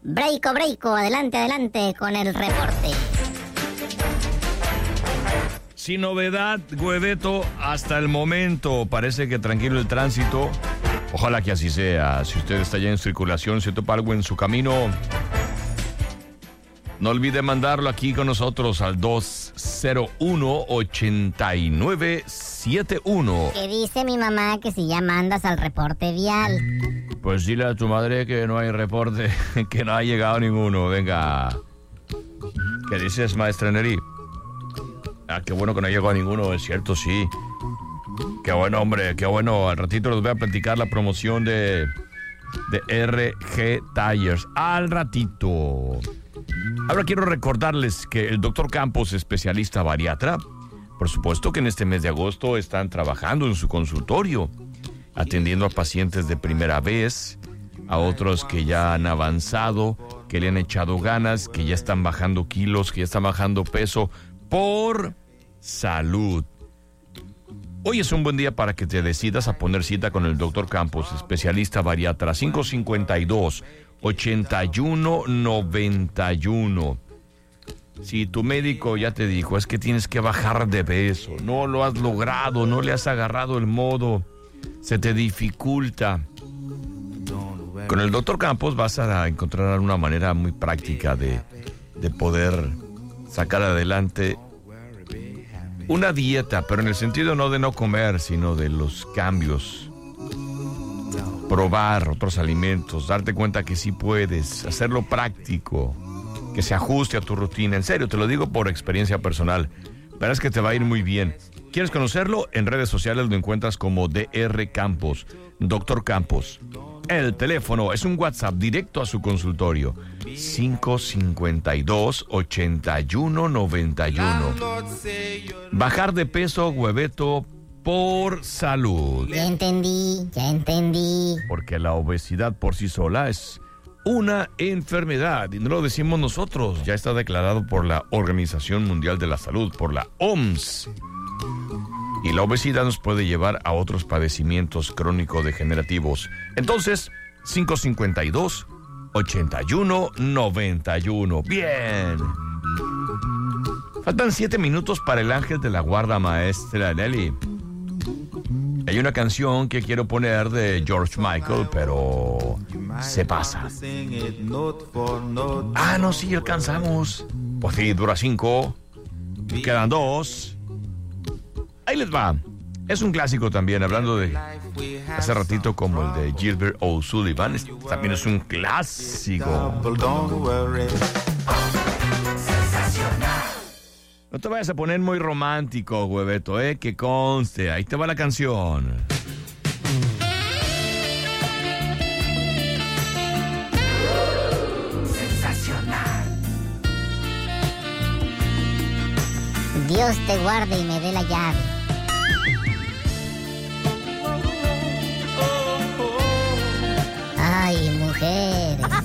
Breiko, adelante con el reporte. Sin novedad, Hueveto, hasta el momento. Parece que tranquilo el tránsito. Ojalá que así sea. Si usted está ya en circulación, se topa algo en su camino, no olvide mandarlo aquí con nosotros al 201-8971. ¿Qué dice mi mamá que si ya mandas al reporte vial? Pues dile a tu madre que no hay reporte, que no ha llegado ninguno. Venga. ¿Qué dices, maestra Neri? Ah, qué bueno que no ha llegado ninguno, es cierto, sí. Qué bueno, hombre, qué bueno. Al ratito les voy a platicar la promoción de RG Tires. Al ratito. Ahora quiero recordarles que el doctor Campos, especialista bariatra, por supuesto que en este mes de agosto están trabajando en su consultorio, atendiendo a pacientes de primera vez, a otros que ya han avanzado, que le han echado ganas, que ya están bajando kilos, que ya están bajando peso por salud. Hoy es un buen día para que te decidas a poner cita con el doctor Campos, especialista bariatra, 552-8191. Si tu médico ya te dijo, es que tienes que bajar de peso, no lo has logrado, no le has agarrado el modo, se te dificulta. Con el doctor Campos vas a encontrar una manera muy práctica de poder sacar adelante una dieta, pero en el sentido no de no comer, sino de los cambios. Probar otros alimentos, darte cuenta que sí puedes, hacerlo práctico, que se ajuste a tu rutina. En serio, te lo digo por experiencia personal. Verás que te va a ir muy bien. ¿Quieres conocerlo? En redes sociales lo encuentras como DR Campos, Doctor Campos. El teléfono es un WhatsApp directo a su consultorio, 552-8191. Bajar de peso, Hueveto, por salud. Ya entendí. Porque la obesidad por sí sola es una enfermedad, y no lo decimos nosotros, ya está declarado por la Organización Mundial de la Salud, por la OMS. Y la obesidad nos puede llevar a otros padecimientos crónico-degenerativos. Entonces, 552-8191. Bien. Faltan 7 minutos para el ángel de la guarda, maestra Nelly. Hay una canción que quiero poner de George Michael, pero se pasa. Ah, no, sí, alcanzamos. Pues sí, dura 5. Quedan 2. Ahí les va. Es un clásico también, hablando de hace ratito como el de Gilbert O'Sullivan. También es un clásico. No te vayas a poner muy romántico, Hueveto, que conste. Ahí te va la canción. Sensacional. Dios te guarde y me dé la llave. Ay, mujeres.